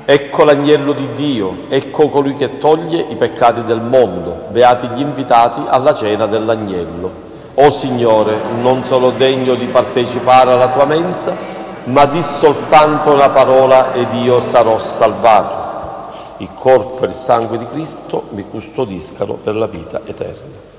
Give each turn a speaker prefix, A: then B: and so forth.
A: Ecco l'agnello di Dio, ecco colui che toglie i peccati del mondo, beati gli invitati alla cena dell'agnello. O Signore, non sono degno di partecipare alla tua mensa, ma di soltanto una parola ed io sarò salvato. Il corpo e il sangue di Cristo mi custodiscano per la vita eterna.